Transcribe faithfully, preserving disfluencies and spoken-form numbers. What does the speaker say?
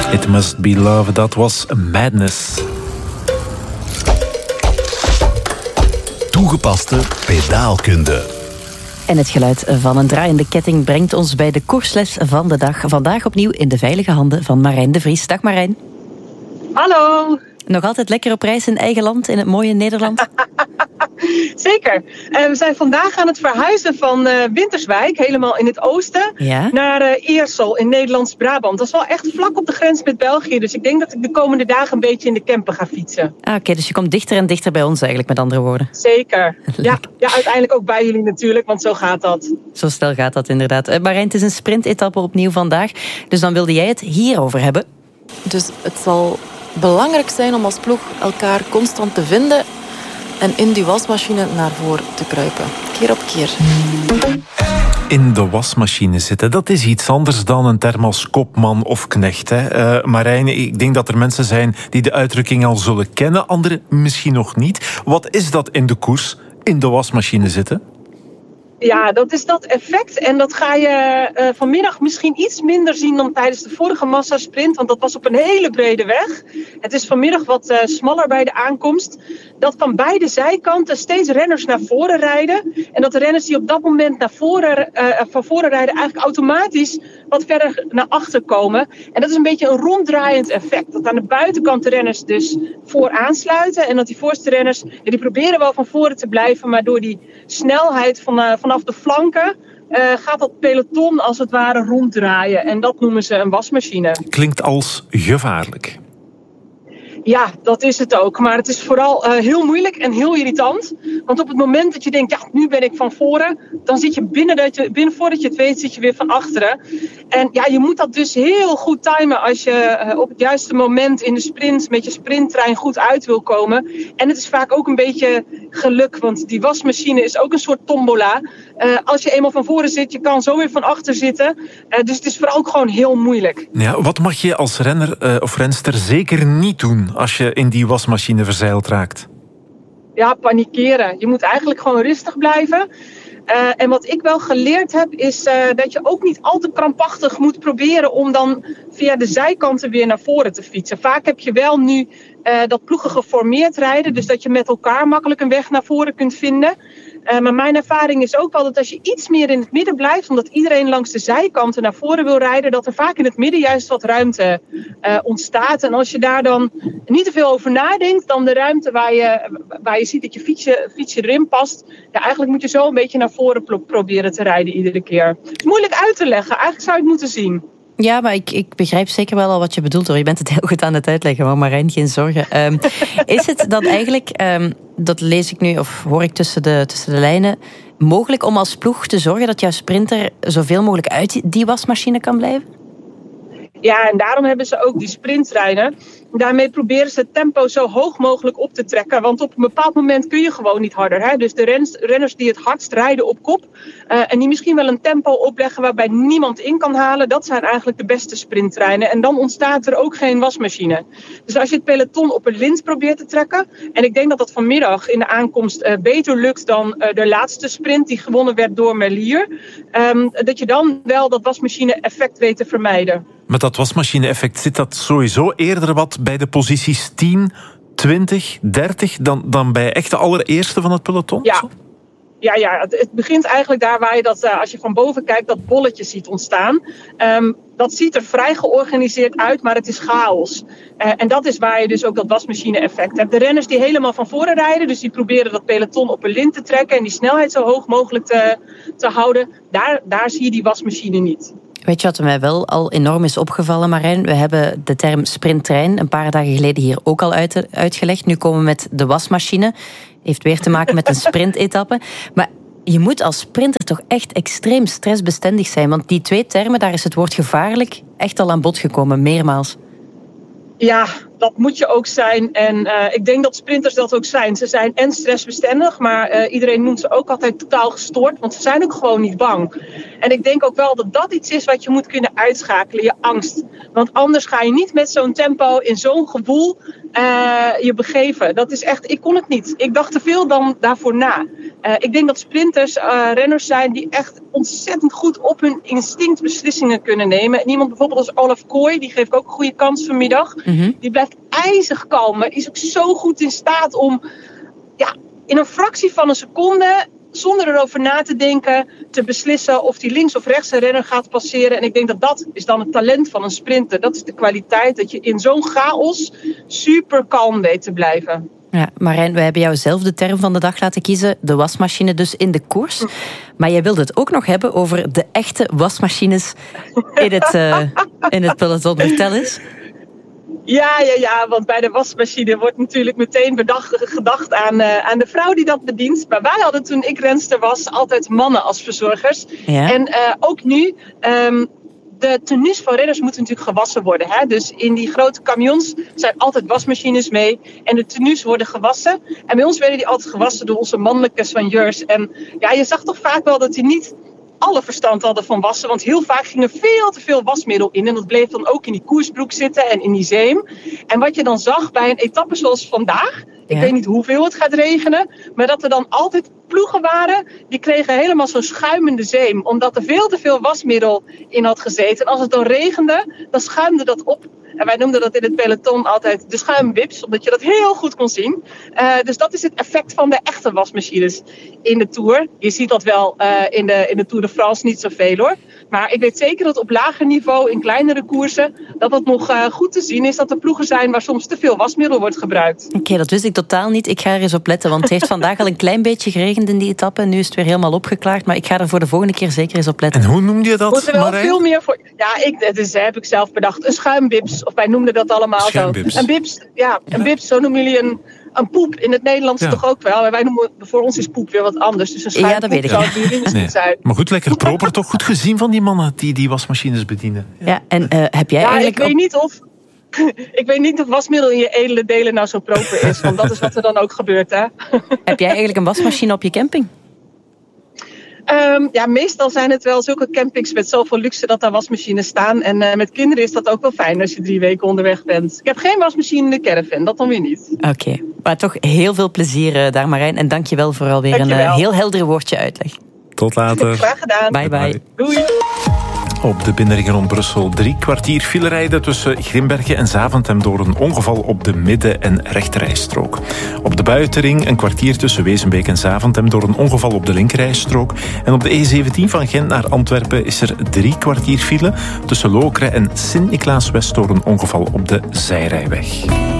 It Must Be Love, dat was Madness. Toegepaste pedaalkunde. En het geluid van een draaiende ketting brengt ons bij de koersles van de dag. Vandaag opnieuw in de veilige handen van Marijn de Vries. Dag Marijn. Hallo. Nog altijd lekker op reis in eigen land, in het mooie Nederland? Zeker. Uh, we zijn vandaag aan het verhuizen van uh, Winterswijk, helemaal in het oosten, ja? naar uh, Eersel in Nederlands-Brabant. Dat is wel echt vlak op de grens met België. Dus ik denk dat ik de komende dagen een beetje in de camper ga fietsen. Ah, Oké, okay, dus je komt dichter en dichter bij ons eigenlijk, met andere woorden. Zeker. Ja, ja, uiteindelijk ook bij jullie natuurlijk, want zo gaat dat. Zo snel gaat dat inderdaad. Uh, Marijn, het is een sprintetappe opnieuw vandaag. Dus dan wilde jij het hierover hebben. Dus het zal belangrijk zijn om als ploeg elkaar constant te vinden en in die wasmachine naar voren te kruipen. Keer op keer. In de wasmachine zitten, dat is iets anders dan een term als kopman of knecht. Hè. Uh, Marijn, ik denk dat er mensen zijn die de uitdrukking al zullen kennen, anderen misschien nog niet. Wat is dat in de koers, in de wasmachine zitten? Ja, dat is dat effect. En dat ga je uh, vanmiddag misschien iets minder zien dan tijdens de vorige massasprint. Want dat was op een hele brede weg. Het is vanmiddag wat uh, smaller bij de aankomst. Dat van beide zijkanten steeds renners naar voren rijden. En dat de renners die op dat moment naar voren, uh, van voren rijden eigenlijk automatisch wat verder naar achter komen. En dat is een beetje een ronddraaiend effect. Dat aan de buitenkant de renners dus voor aansluiten. En dat die voorste renners, ja, die proberen wel van voren te blijven. Maar door die snelheid van, uh, vanaf de flanken uh, gaat dat peloton als het ware ronddraaien. En dat noemen ze een wasmachine. Klinkt als gevaarlijk. Ja, dat is het ook. Maar het is vooral uh, heel moeilijk en heel irritant. Want op het moment dat je denkt, ja, nu ben ik van voren, dan zit je binnen, dat je, binnen voordat je het weet, zit je weer van achteren. En ja, je moet dat dus heel goed timen als je uh, op het juiste moment in de sprint met je sprinttrein goed uit wil komen. En het is vaak ook een beetje geluk, want die wasmachine is ook een soort tombola. Uh, als je eenmaal van voren zit, je kan zo weer van achter zitten. Uh, dus het is vooral ook gewoon heel moeilijk. Ja, wat mag je als renner uh, of renster zeker niet doen als je in die wasmachine verzeild raakt? Ja, panikeren. Je moet eigenlijk gewoon rustig blijven. Uh, en wat ik wel geleerd heb, is uh, dat je ook niet al te krampachtig moet proberen om dan via de zijkanten weer naar voren te fietsen. Vaak heb je wel nu uh, dat ploegen geformeerd rijden, dus dat je met elkaar makkelijk een weg naar voren kunt vinden. Uh, maar mijn ervaring is ook wel dat als je iets meer in het midden blijft, omdat iedereen langs de zijkanten naar voren wil rijden, dat er vaak in het midden juist wat ruimte uh, ontstaat. En als je daar dan niet te veel over nadenkt, dan de ruimte waar je, waar je ziet dat je fietsje, fietsje erin past, ja, eigenlijk moet je zo een beetje naar voren pro- proberen te rijden iedere keer. Het is moeilijk uit te leggen, eigenlijk zou je het moeten zien. Ja, maar ik, ik begrijp zeker wel al wat je bedoelt hoor. Je bent het heel goed aan het uitleggen, maar Marijn, geen zorgen. Um, is het dan eigenlijk, um, dat lees ik nu of hoor ik tussen de, tussen de lijnen, mogelijk om als ploeg te zorgen dat jouw sprinter zoveel mogelijk uit die wasmachine kan blijven? Ja, en daarom hebben ze ook die sprinttreinen. Daarmee proberen ze het tempo zo hoog mogelijk op te trekken. Want op een bepaald moment kun je gewoon niet harder. Hè? Dus de rens, renners die het hardst rijden op kop uh, en die misschien wel een tempo opleggen waarbij niemand in kan halen, dat zijn eigenlijk de beste sprinttreinen. En dan ontstaat er ook geen wasmachine. Dus als je het peloton op een lint probeert te trekken, en ik denk dat dat vanmiddag in de aankomst uh, beter lukt dan uh, de laatste sprint die gewonnen werd door Merlier, um, dat je dan wel dat wasmachine-effect weet te vermijden. Met dat wasmachine-effect zit dat sowieso eerder wat bij de posities tien, twintig, dertig dan, dan bij echt de allereerste van het peloton? Ja. Ja, ja, het, het begint eigenlijk daar waar je dat, uh, als je van boven kijkt, dat bolletje ziet ontstaan. Um, dat ziet er vrij georganiseerd uit, maar het is chaos. Uh, en dat is waar je dus ook dat wasmachine-effect hebt. De renners die helemaal van voren rijden, dus die proberen dat peloton op een lint te trekken en die snelheid zo hoog mogelijk te, te houden, daar, daar zie je die wasmachine niet. Weet je wat mij wel al enorm is opgevallen, Marijn? We hebben de term sprinttrein een paar dagen geleden hier ook al uit, uitgelegd. Nu komen we met de wasmachine. Heeft weer te maken met een sprintetappe. Maar je moet als sprinter toch echt extreem stressbestendig zijn. Want die twee termen, daar is het woord gevaarlijk echt al aan bod gekomen, meermaals. Ja, dat moet je ook zijn. En uh, ik denk dat sprinters dat ook zijn. Ze zijn en stressbestendig, maar uh, iedereen noemt ze ook altijd totaal gestoord. Want ze zijn ook gewoon niet bang. En ik denk ook wel dat dat iets is wat je moet kunnen uitschakelen, je angst. Want anders ga je niet met zo'n tempo in zo'n gewoel uh, je begeven. Dat is echt, ik kon het niet. Ik dacht te veel dan daarvoor na. Uh, ik denk dat sprinters uh, renners zijn die echt ontzettend goed op hun instinct beslissingen kunnen nemen. En iemand bijvoorbeeld als Olaf Kooi, die geef ik ook een goede kans vanmiddag. Mm-hmm. Die blijft ijzig kalm, maar is ook zo goed in staat om ja, in een fractie van een seconde, zonder erover na te denken, te beslissen of die links of rechts een renner gaat passeren. En ik denk dat dat is dan het talent van een sprinter. Dat is de kwaliteit, dat je in zo'n chaos super kalm weet te blijven. Ja, Marijn, we hebben jou zelf de term van de dag laten kiezen. De wasmachine dus in de koers. Maar jij wilde het ook nog hebben over de echte wasmachines in het, uh, in het peloton. Vertel eens. Ja, ja, ja, want bij de wasmachine wordt natuurlijk meteen bedacht, gedacht aan, uh, aan de vrouw die dat bedient. Maar wij hadden toen ik renster was altijd mannen als verzorgers. Ja. En uh, ook nu, um, de tenues van renners moeten natuurlijk gewassen worden. Hè? Dus in die grote camions zijn altijd wasmachines mee. En de tenues worden gewassen. En bij ons werden die altijd gewassen door onze mannelijke soigneurs. En ja, je zag toch vaak wel dat die niet alle verstand hadden van wassen. Want heel vaak ging er veel te veel wasmiddel in. En dat bleef dan ook in die koersbroek zitten en in die zeem. En wat je dan zag bij een etappe zoals vandaag. Ik ja. weet niet hoeveel het gaat regenen. Maar dat er dan altijd ploegen waren. Die kregen helemaal zo'n schuimende zeem. Omdat er veel te veel wasmiddel in had gezeten. En als het dan regende, dan schuimde dat op. En wij noemden dat in het peloton altijd de schuimwips. Omdat je dat heel goed kon zien. Uh, dus dat is het effect van de echte wasmachines in de Tour. Je ziet dat wel uh, in, de, in de Tour de France niet zoveel hoor. Maar ik weet zeker dat op lager niveau, in kleinere koersen, dat het nog uh, goed te zien is dat er ploegen zijn waar soms te veel wasmiddel wordt gebruikt. Oké, okay, dat wist ik totaal niet. Ik ga er eens op letten, want het heeft vandaag al een klein beetje geregend in die etappe. Nu is het weer helemaal opgeklaard, maar ik ga er voor de volgende keer zeker eens op letten. En hoe noemde je dat, Moet er wel Marijn? veel meer voor. Ja, ik, dat is, heb ik zelf bedacht. Een schuimbips, of wij noemden dat allemaal zo. Een bips, ja, een bips, zo noemen jullie een, een poep. In het Nederlands ja. toch ook wel. Maar wij noemen, voor ons is poep weer wat anders. Dus een schuimpoep ja, dat weet ik. Zou het nee. zijn. Maar goed, lekker proper toch goed gezien van die mannen die die wasmachines bedienen. Ja, ja en uh, heb jij ja, eigenlijk... ik weet niet of... Ik weet niet of wasmiddel in je edele delen nou zo proper is. Want dat is wat er dan ook gebeurt, hè. Heb jij eigenlijk een wasmachine op je camping? Um, ja, meestal zijn het wel zulke campings met zoveel luxe dat daar wasmachines staan. En uh, met kinderen is dat ook wel fijn als je drie weken onderweg bent. Ik heb geen wasmachine in de caravan, dat dan weer niet. Oké, okay. Maar toch heel veel plezier uh, daar, Marijn. En dank je wel voor alweer een uh, heel helder woordje uitleg. Tot later. Graag gedaan. Bye bye. bye. Doei. Op de binnenring rond Brussel drie kwartier file rijden tussen Grimbergen en Zaventem door een ongeval op de midden- en rechterrijstrook. Op de buitenring een kwartier tussen Wezenbeek en Zaventem door een ongeval op de linkerrijstrook. En op de E zeventien van Gent naar Antwerpen is er drie kwartier file tussen Lokeren en Sint-Niklaas-West door een ongeval op de zijrijweg.